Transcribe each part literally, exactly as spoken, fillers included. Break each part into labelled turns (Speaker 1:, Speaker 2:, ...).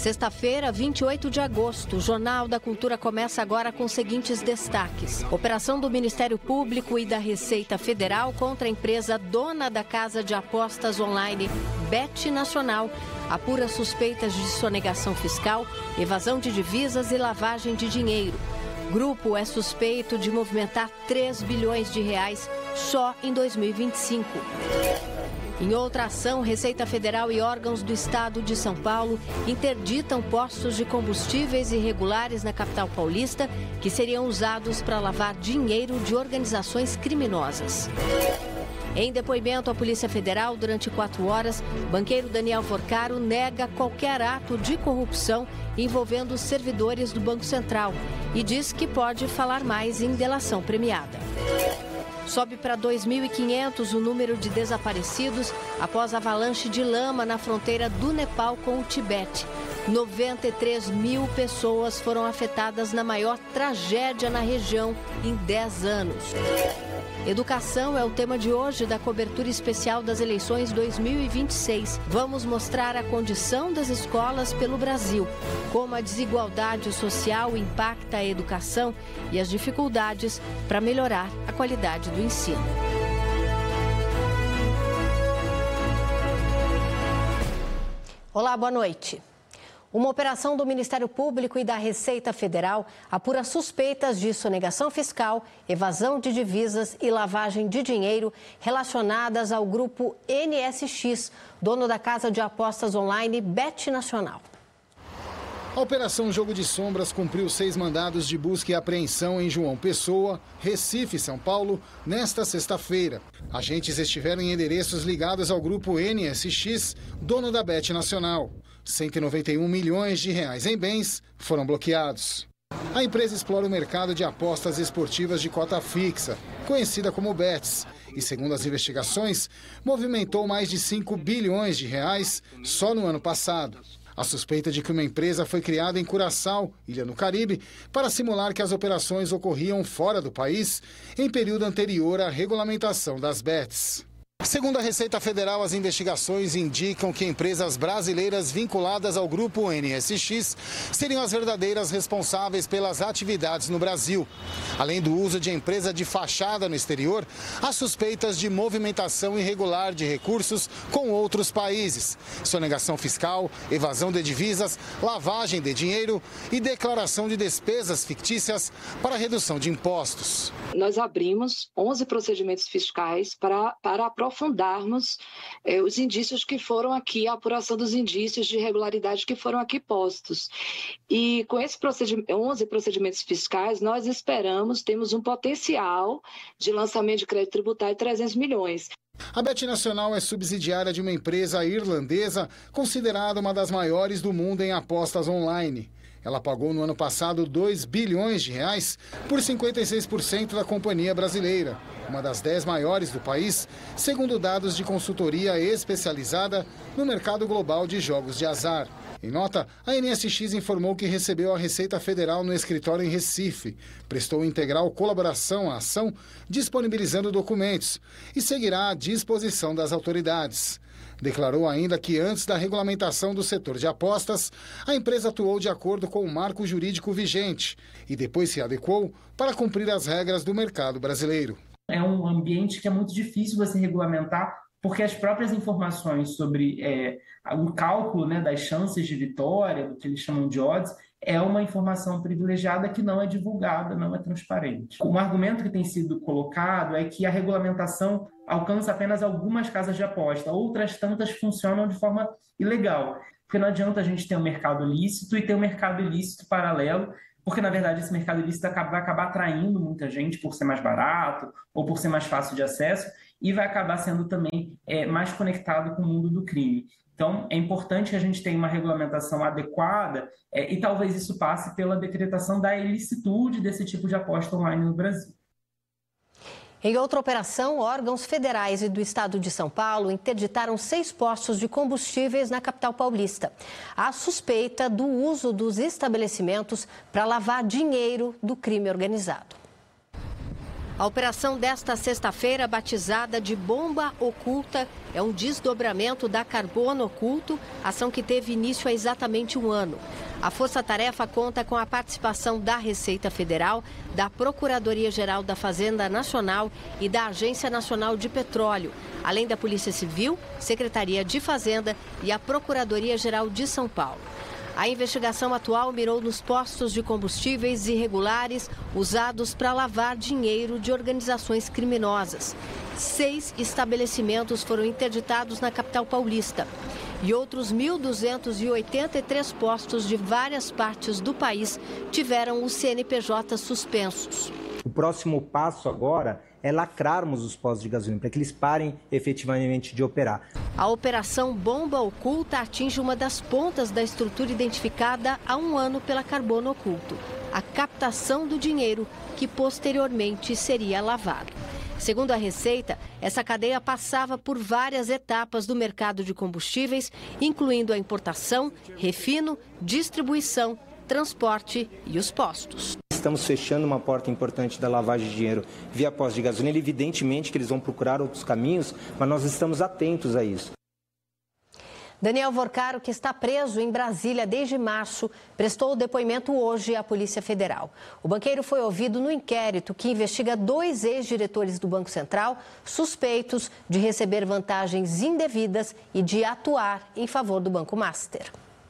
Speaker 1: Sexta-feira, vinte e oito de agosto, o Jornal da Cultura começa agora com os seguintes destaques. Operação do Ministério Público e da Receita Federal contra a empresa dona da casa de apostas online Bet Nacional. Apura suspeitas de sonegação fiscal, evasão de divisas e lavagem de dinheiro. Grupo é suspeito de movimentar três bilhões de reais só em dois mil e vinte e cinco. Em outra ação, Receita Federal e órgãos do Estado de São Paulo interditam postos de combustíveis irregulares na capital paulista que seriam usados para lavar dinheiro de organizações criminosas. Em depoimento à Polícia Federal, durante quatro horas, o banqueiro Daniel Forcaro nega qualquer ato de corrupção envolvendo os servidores do Banco Central e diz que pode falar mais em delação premiada. Sobe para dois mil e quinhentos o número de desaparecidos após avalanche de lama na fronteira do Nepal com o Tibete. noventa e três mil pessoas foram afetadas na maior tragédia na região em dez anos. Educação é o tema de hoje da cobertura especial das eleições dois mil e vinte e seis. Vamos mostrar a condição das escolas pelo Brasil, como a desigualdade social impacta a educação e as dificuldades para melhorar a qualidade do ensino. Olá, boa noite. Uma operação do Ministério Público e da Receita Federal apura suspeitas de sonegação fiscal, evasão de divisas e lavagem de dinheiro relacionadas ao grupo N S X, dono da casa de apostas online Bet Nacional.
Speaker 2: A Operação Jogo de Sombras cumpriu seis mandados de busca e apreensão em João Pessoa, Recife, São Paulo, nesta sexta-feira. Agentes estiveram em endereços ligados ao grupo N S X, dono da Bet Nacional. cento e noventa e um milhões de reais em bens foram bloqueados. A empresa explora o mercado de apostas esportivas de cota fixa, conhecida como Bets, e, segundo as investigações, movimentou mais de cinco bilhões de reais só no ano passado. A suspeita de que uma empresa foi criada em Curaçao, ilha no Caribe, para simular que as operações ocorriam fora do país em período anterior à regulamentação das bets. Segundo a Receita Federal, as investigações indicam que empresas brasileiras vinculadas ao grupo N S X seriam as verdadeiras responsáveis pelas atividades no Brasil. Além do uso de empresa de fachada no exterior, há suspeitas de movimentação irregular de recursos com outros países, sonegação fiscal, evasão de divisas, lavagem de dinheiro e declaração de despesas fictícias para redução de impostos.
Speaker 3: Nós abrimos onze procedimentos fiscais para, para aprofundarmos eh, os indícios que foram aqui, a apuração dos indícios de irregularidade que foram aqui postos. E com esses procedimento, onze procedimentos fiscais, nós esperamos, temos um potencial de lançamento de crédito tributário de trezentos milhões.
Speaker 2: A Bet Nacional é subsidiária de uma empresa irlandesa considerada uma das maiores do mundo em apostas online. Ela pagou no ano passado dois bilhões de reais por cinquenta e seis por cento da companhia brasileira, uma das dez maiores do país, segundo dados de consultoria especializada no mercado global de jogos de azar. Em nota, a N S X informou que recebeu a Receita Federal no escritório em Recife, prestou integral colaboração à ação, disponibilizando documentos e seguirá à disposição das autoridades. Declarou ainda que antes da regulamentação do setor de apostas, a empresa atuou de acordo com o marco jurídico vigente e depois se adequou para cumprir as regras do mercado brasileiro.
Speaker 4: É um ambiente que é muito difícil você regulamentar, porque as próprias informações sobre é, o cálculo, né, das chances de vitória, do que eles chamam de odds, é uma informação privilegiada que não é divulgada, não é transparente. Um argumento que tem sido colocado é que a regulamentação alcança apenas algumas casas de aposta, outras tantas funcionam de forma ilegal, porque não adianta a gente ter um mercado lícito e ter um mercado ilícito paralelo, porque, na verdade, esse mercado ilícito vai acabar atraindo muita gente por ser mais barato ou por ser mais fácil de acesso e vai acabar sendo também é, mais conectado com o mundo do crime. Então, é importante que a gente tenha uma regulamentação adequada é, e talvez isso passe pela decretação da ilicitude desse tipo de aposta online no Brasil.
Speaker 1: Em outra operação, órgãos federais e do estado de São Paulo interditaram seis postos de combustíveis na capital paulista. Há suspeita do uso dos estabelecimentos para lavar dinheiro do crime organizado. A operação desta sexta-feira, batizada de Bomba Oculta, é um desdobramento da Carbono Oculto, ação que teve início há exatamente um ano. A Força-Tarefa conta com a participação da Receita Federal, da Procuradoria-Geral da Fazenda Nacional e da Agência Nacional de Petróleo, além da Polícia Civil, Secretaria de Fazenda e a Procuradoria-Geral de São Paulo. A investigação atual mirou nos postos de combustíveis irregulares usados para lavar dinheiro de organizações criminosas. Seis estabelecimentos foram interditados na capital paulista e outros mil duzentos e oitenta e três postos de várias partes do país tiveram os C N P Js suspensos.
Speaker 5: O próximo passo agora é lacrarmos os postos de gasolina, para que eles parem efetivamente de operar.
Speaker 1: A Operação Bomba Oculta atinge uma das pontas da estrutura identificada há um ano pela Carbono Oculto, a captação do dinheiro que posteriormente seria lavado. Segundo a Receita, essa cadeia passava por várias etapas do mercado de combustíveis, incluindo a importação, refino, distribuição, transporte e os postos.
Speaker 5: Estamos fechando uma porta importante da lavagem de dinheiro via postos de gasolina. Evidentemente que eles vão procurar outros caminhos, mas nós estamos atentos a isso.
Speaker 1: Daniel Vorcaro, que está preso em Brasília desde março, prestou o depoimento hoje à Polícia Federal. O banqueiro foi ouvido no inquérito que investiga dois ex-diretores do Banco Central suspeitos de receber vantagens indevidas e de atuar em favor do Banco Master.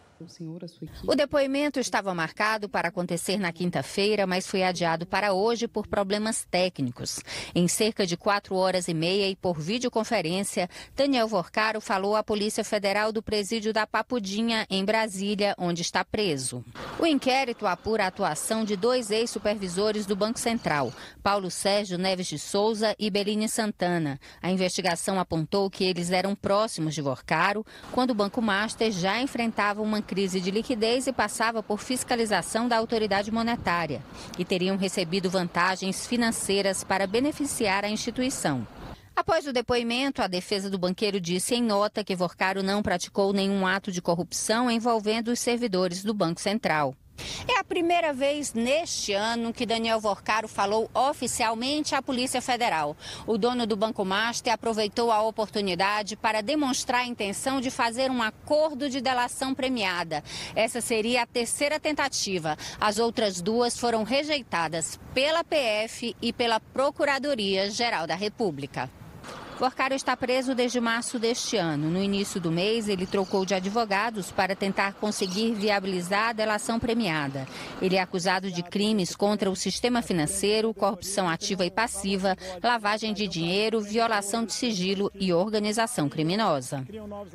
Speaker 6: O depoimento estava marcado para acontecer na quinta-feira, mas foi adiado para hoje por problemas técnicos. Em cerca de quatro horas e meia e por videoconferência, Daniel Vorcaro falou à Polícia Federal do presídio da Papudinha, em Brasília, onde está preso. O inquérito apura a atuação de dois ex-supervisores do Banco Central, Paulo Sérgio Neves de Souza e Beline Santana. A investigação apontou que eles eram próximos de Vorcaro, quando o Banco Master já enfrentava uma crise de liquidez e passava por fiscalização da autoridade monetária, e teriam recebido vantagens financeiras para beneficiar a instituição. Após o depoimento, a defesa do banqueiro disse em nota que Vorcaro não praticou nenhum ato de corrupção envolvendo os servidores do Banco Central. É a primeira vez neste ano que Daniel Vorcaro falou oficialmente à Polícia Federal. O dono do Banco Master aproveitou a oportunidade para demonstrar a intenção de fazer um acordo de delação premiada. Essa seria a terceira tentativa. As outras duas foram rejeitadas pela P F e pela Procuradoria-Geral da República. Vorcaro está preso desde março deste ano. No início do mês, ele trocou de advogados para tentar conseguir viabilizar a delação premiada. Ele é acusado de crimes contra o sistema financeiro, corrupção ativa e passiva, lavagem de dinheiro, violação de sigilo e organização criminosa.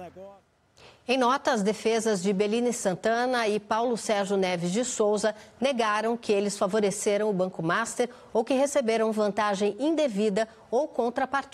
Speaker 1: Em nota, as defesas de Beline Santana e Paulo Sérgio Neves de Souza negaram que eles favoreceram o Banco Master ou que receberam vantagem indevida ou contrapartida